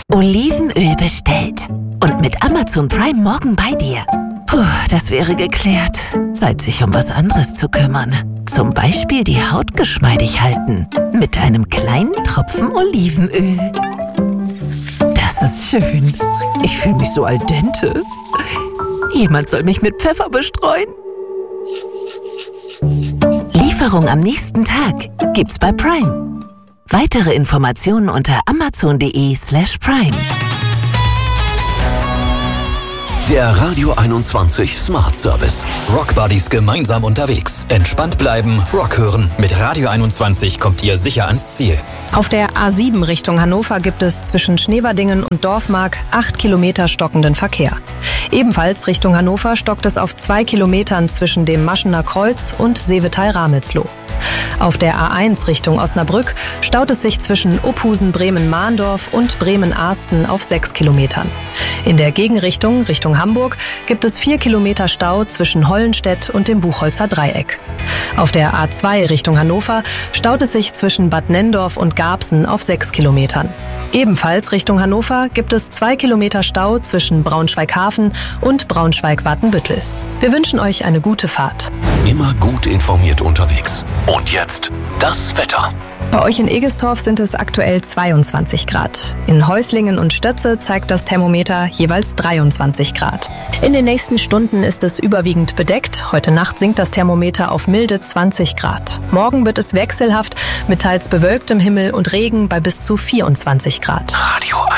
Olivenöl bestellt. Und mit Amazon Prime morgen bei dir. Puh, das wäre geklärt. Zeit, sich um was anderes zu kümmern. Zum Beispiel die Haut geschmeidig halten. Mit einem kleinen Tropfen Olivenöl. Das ist schön. Ich fühle mich so al dente. Jemand soll mich mit Pfeffer bestreuen. Lieferung am nächsten Tag gibt's bei Prime. Weitere Informationen unter amazon.de/prime. Der Radio 21 Smart Service. Rockbuddies gemeinsam unterwegs. Entspannt bleiben, Rock hören. Mit Radio 21 kommt ihr sicher ans Ziel. Auf der A7 Richtung Hannover gibt es zwischen Schneverdingen und Dorfmark 8 Kilometer stockenden Verkehr. Ebenfalls Richtung Hannover stockt es auf 2 Kilometern zwischen dem Maschener Kreuz und Seevetal-Ramelzloh. Auf der A1 Richtung Osnabrück staut es sich zwischen Uphusen, Bremen-Mahndorf und Bremen-Ahsten auf 6 Kilometern. In der Gegenrichtung, Richtung Hamburg, gibt es 4 Kilometer Stau zwischen Hollenstedt und dem Buchholzer Dreieck. Auf der A2 Richtung Hannover staut es sich zwischen Bad Nenndorf und Garbsen auf 6 Kilometern. Ebenfalls Richtung Hannover gibt es 2 Kilometer Stau zwischen Braunschweig-Hafen und Braunschweig-Watenbüttel. Wir wünschen euch eine gute Fahrt. Immer gut informiert unterwegs. Und jetzt das Wetter. Bei euch in Egestorf sind es aktuell 22 Grad. In Häuslingen und Stötze zeigt das Thermometer jeweils 23 Grad. In den nächsten Stunden ist es überwiegend bedeckt. Heute Nacht sinkt das Thermometer auf milde 20 Grad. Morgen wird es wechselhaft mit teils bewölktem Himmel und Regen bei bis zu 24 Grad. Radio